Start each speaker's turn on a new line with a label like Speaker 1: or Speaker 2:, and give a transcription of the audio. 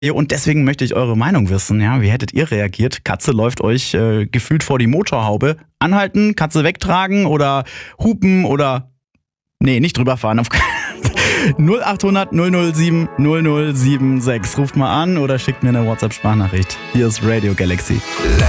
Speaker 1: Und deswegen möchte ich eure Meinung wissen. Ja, wie hättet ihr reagiert? Katze läuft euch gefühlt vor die Motorhaube. Anhalten, Katze wegtragen oder hupen oder... Nee, nicht drüber fahren. Auf 0800 007 0076. Ruft mal an oder schickt mir eine WhatsApp-Sprachnachricht. Hier ist Radio Galaxy.